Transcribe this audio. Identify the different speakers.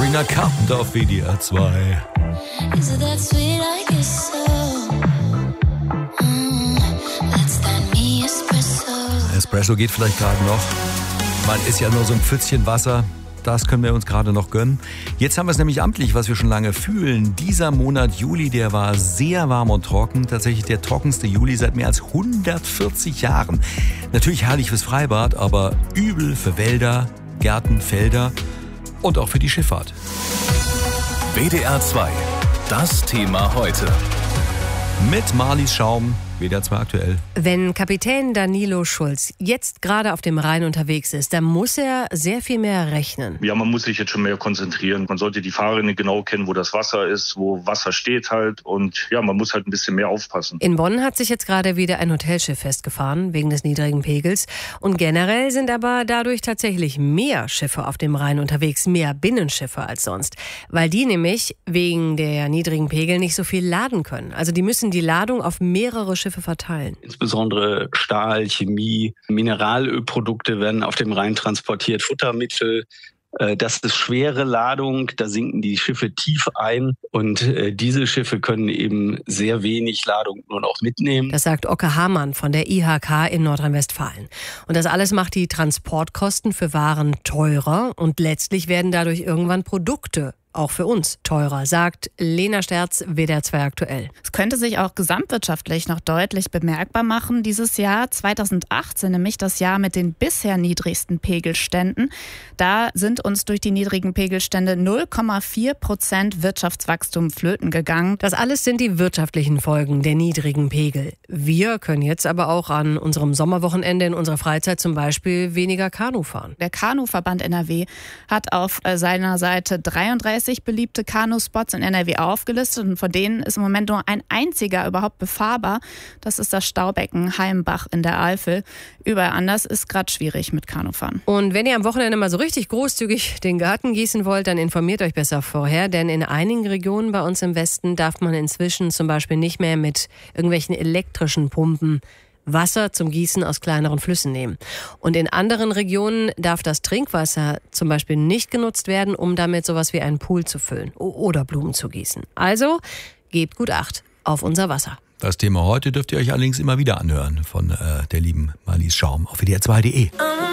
Speaker 1: Sabrina Carpenter auf WDR 2. Espresso geht vielleicht gerade noch. Man ist ja nur so ein Pfützchen Wasser. Das können wir uns gerade noch gönnen. Jetzt haben wir es nämlich amtlich, was wir schon lange fühlen. Dieser Monat Juli, der war sehr warm und trocken. Tatsächlich der trockenste Juli seit mehr als 140 Jahren. Natürlich herrlich fürs Freibad, aber übel für Wälder, Gärten, Felder und auch für die Schifffahrt.
Speaker 2: WDR 2, das Thema heute.
Speaker 1: Mit Marlies Schaum, WDR 2 aktuell.
Speaker 3: Wenn Kapitän Danilo Schulz jetzt gerade auf dem Rhein unterwegs ist, dann muss er sehr viel mehr rechnen.
Speaker 4: Ja, man muss sich jetzt schon mehr konzentrieren. Man sollte die Fahrrinne genau kennen, wo das Wasser ist, wo Wasser steht halt. Und ja, man muss halt ein bisschen mehr aufpassen.
Speaker 3: In Bonn hat sich jetzt gerade wieder ein Hotelschiff festgefahren, wegen des niedrigen Pegels. Und generell sind aber dadurch tatsächlich mehr Schiffe auf dem Rhein unterwegs, mehr Binnenschiffe als sonst. Weil die nämlich wegen der niedrigen Pegel nicht so viel laden können. Also die müssen die Ladung auf mehrere Schiffe verteilen.
Speaker 5: Insbesondere Stahl, Chemie, Mineralölprodukte werden auf dem Rhein transportiert, Futtermittel. Das ist schwere Ladung, da sinken die Schiffe tief ein und diese Schiffe können eben sehr wenig Ladung nur noch mitnehmen.
Speaker 3: Das sagt Okke Hamann von der IHK in Nordrhein-Westfalen. Und das alles macht die Transportkosten für Waren teurer und letztlich werden dadurch irgendwann Produkte auch für uns teurer, sagt Lena Sterz, WDR 2 aktuell.
Speaker 6: Es könnte sich auch gesamtwirtschaftlich noch deutlich bemerkbar machen dieses Jahr. 2018, nämlich das Jahr mit den bisher niedrigsten Pegelständen. Da sind uns durch die niedrigen Pegelstände 0,4% Wirtschaftswachstum flöten gegangen.
Speaker 3: Das alles sind die wirtschaftlichen Folgen der niedrigen Pegel. Wir können jetzt aber auch an unserem Sommerwochenende in unserer Freizeit zum Beispiel weniger Kanu fahren.
Speaker 6: Der Kanuverband NRW hat auf seiner Seite 33 beliebte Kanuspots in NRW aufgelistet und von denen ist im Moment nur ein einziger überhaupt befahrbar. Das ist das Staubecken Heimbach in der Eifel. Überall anders ist gerade schwierig mit Kanufahren.
Speaker 3: Und wenn ihr am Wochenende mal so richtig großzügig den Garten gießen wollt, dann informiert euch besser vorher, denn in einigen Regionen bei uns im Westen darf man inzwischen zum Beispiel nicht mehr mit irgendwelchen elektrischen Pumpen Wasser zum Gießen aus kleineren Flüssen nehmen. Und in anderen Regionen darf das Trinkwasser zum Beispiel nicht genutzt werden, um damit sowas wie einen Pool zu füllen oder Blumen zu gießen. Also gebt gut Acht auf unser Wasser.
Speaker 1: Das Thema heute dürft ihr euch allerdings immer wieder anhören von der lieben Marlies Schaum auf WDR2.de.